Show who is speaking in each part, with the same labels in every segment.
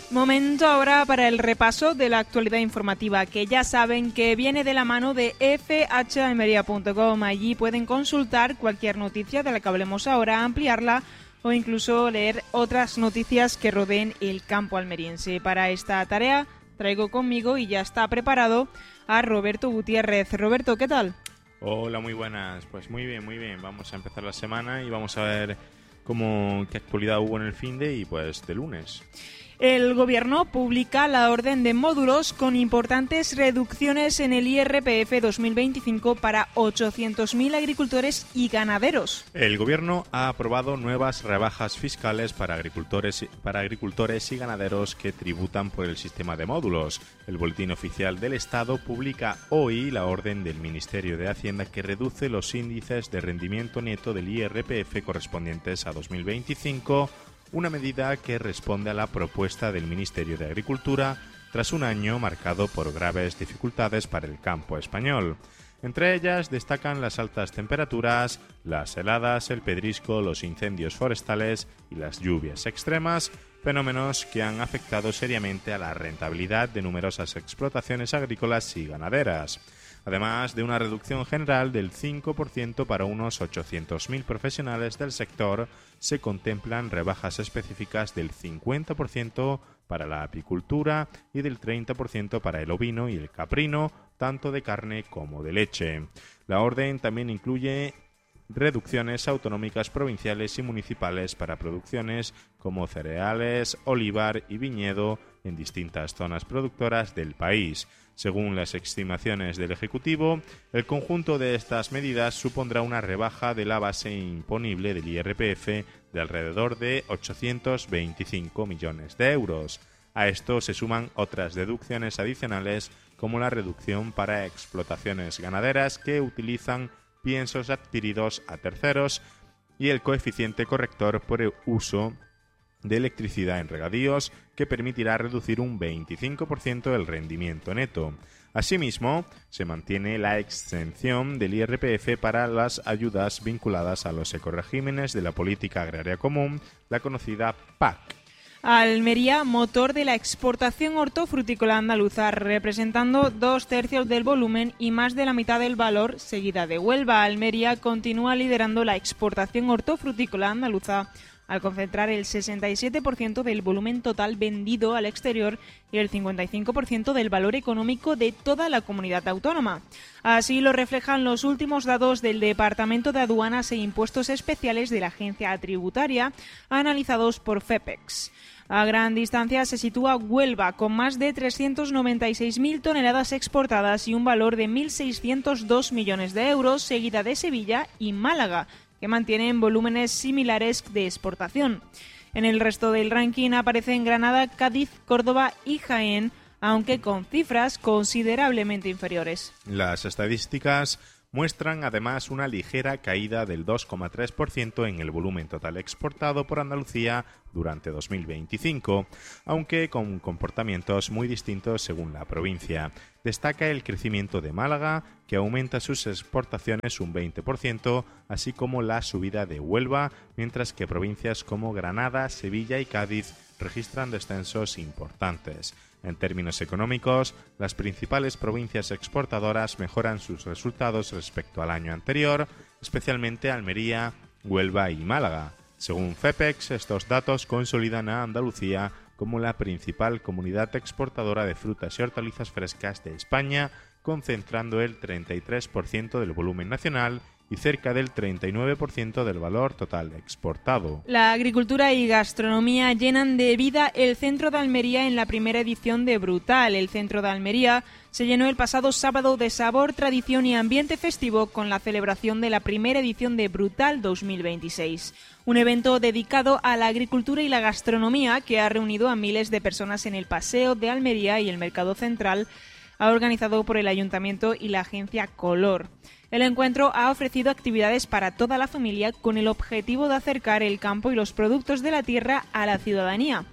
Speaker 1: Momento ahora para el repaso de la actualidad informativa, que ya saben que viene de la mano de fhalmería.com. Allí pueden consultar cualquier noticia de la que hablemos ahora, ampliarla o incluso leer otras noticias que rodeen el campo almeriense. Para esta tarea traigo conmigo y ya está preparado a Roberto Gutiérrez. Roberto, ¿qué tal?
Speaker 2: Hola, muy buenas. Pues muy bien, muy bien. Vamos a empezar la semana y vamos a ver qué actualidad hubo en el finde y pues de lunes.
Speaker 1: El Gobierno publica la orden de módulos con importantes reducciones en el IRPF 2025 para 800.000 agricultores y ganaderos.
Speaker 2: El Gobierno ha aprobado nuevas rebajas fiscales para agricultores y ganaderos que tributan por el sistema de módulos. El Boletín Oficial del Estado publica hoy la orden del Ministerio de Hacienda que reduce los índices de rendimiento neto del IRPF correspondientes a 2025, una medida que responde a la propuesta del Ministerio de Agricultura tras un año marcado por graves dificultades para el campo español. Entre ellas destacan las altas temperaturas, las heladas, el pedrisco, los incendios forestales y las lluvias extremas, fenómenos que han afectado seriamente a la rentabilidad de numerosas explotaciones agrícolas y ganaderas. Además de una reducción general del 5% para unos 800.000 profesionales del sector, se contemplan rebajas específicas del 50% para la apicultura y del 30% para el ovino y el caprino, tanto de carne como de leche. La orden también incluye reducciones autonómicas provinciales y municipales para producciones como cereales, olivar y viñedo en distintas zonas productoras del país. Según las estimaciones del Ejecutivo, el conjunto de estas medidas supondrá una rebaja de la base imponible del IRPF de alrededor de 825 millones de euros. A esto se suman otras deducciones adicionales como la reducción para explotaciones ganaderas que utilizan piensos adquiridos a terceros y el coeficiente corrector por el uso de electricidad en regadíos, que permitirá reducir un 25% el rendimiento neto. Asimismo, se mantiene la exención del IRPF para las ayudas vinculadas a los ecoregímenes de la Política Agraria Común, la conocida PAC.
Speaker 1: Almería, motor de la exportación hortofrutícola andaluza, representando 2/3 del volumen y más de la mitad del valor, seguida de Huelva. Almería continúa liderando la exportación hortofrutícola andaluza al concentrar el 67% del volumen total vendido al exterior y el 55% del valor económico de toda la comunidad autónoma. Así lo reflejan los últimos datos del Departamento de Aduanas e Impuestos Especiales de la Agencia Tributaria, analizados por FEPEX. A gran distancia se sitúa Huelva, con más de 396.000 toneladas exportadas y un valor de 1.602 millones de euros, seguida de Sevilla y Málaga, que mantienen volúmenes similares de exportación. En el resto del ranking aparecen Granada, Cádiz, Córdoba y Jaén, aunque con cifras considerablemente inferiores.
Speaker 2: Las estadísticas muestran además una ligera caída del 2,3% en el volumen total exportado por Andalucía durante 2025, aunque con comportamientos muy distintos según la provincia. Destaca el crecimiento de Málaga, que aumenta sus exportaciones un 20%, así como la subida de Huelva, mientras que provincias como Granada, Sevilla y Cádiz registran descensos importantes. En términos económicos, las principales provincias exportadoras mejoran sus resultados respecto al año anterior, especialmente Almería, Huelva y Málaga. Según FEPEX, estos datos consolidan a Andalucía como la principal comunidad exportadora de frutas y hortalizas frescas de España, concentrando el 33% del volumen nacional y cerca del 39% del valor total exportado.
Speaker 1: La agricultura y gastronomía llenan de vida el Centro de Almería en la primera edición de Brutal. El Centro de Almería se llenó el pasado sábado de sabor, tradición y ambiente festivo con la celebración de la primera edición de Brutal 2026. Un evento dedicado a la agricultura y la gastronomía que ha reunido a miles de personas en el Paseo de Almería y el Mercado Central, organizado por el Ayuntamiento y la agencia Color. El encuentro ha ofrecido actividades para toda la familia con el objetivo de acercar el campo y los productos de la tierra a la ciudadanía.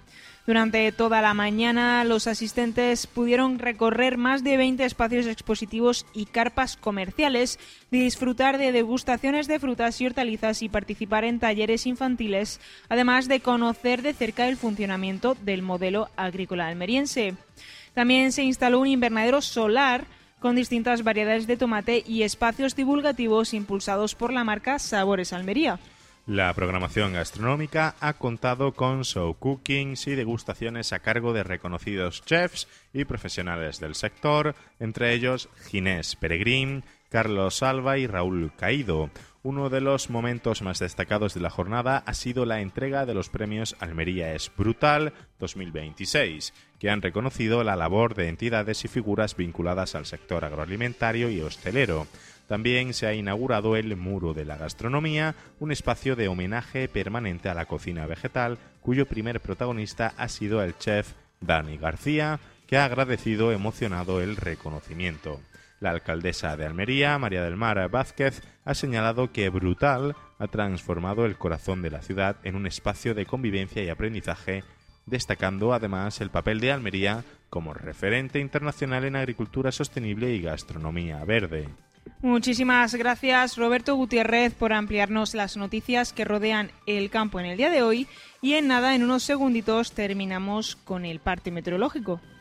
Speaker 1: Durante toda la mañana, los asistentes pudieron recorrer más de 20 espacios expositivos y carpas comerciales, disfrutar de degustaciones de frutas y hortalizas y participar en talleres infantiles, además de conocer de cerca el funcionamiento del modelo agrícola almeriense. También se instaló un invernadero solar con distintas variedades de tomate y espacios divulgativos impulsados por la marca Sabores Almería.
Speaker 2: La programación gastronómica ha contado con show cookings y degustaciones a cargo de reconocidos chefs y profesionales del sector, entre ellos Ginés Peregrín, Carlos Alba y Raúl Caído. Uno de los momentos más destacados de la jornada ha sido la entrega de los premios Almería es Brutal 2026, que han reconocido la labor de entidades y figuras vinculadas al sector agroalimentario y hostelero. También se ha inaugurado el Muro de la Gastronomía, un espacio de homenaje permanente a la cocina vegetal, cuyo primer protagonista ha sido el chef Dani García, que ha agradecido emocionado el reconocimiento. La alcaldesa de Almería, María del Mar Vázquez, ha señalado que Brutal ha transformado el corazón de la ciudad en un espacio de convivencia y aprendizaje, destacando además el papel de Almería como referente internacional en agricultura sostenible y gastronomía verde.
Speaker 1: Muchísimas gracias, Roberto Gutiérrez, por ampliarnos las noticias que rodean el campo en el día de hoy. Y en unos segunditos terminamos con el parte meteorológico.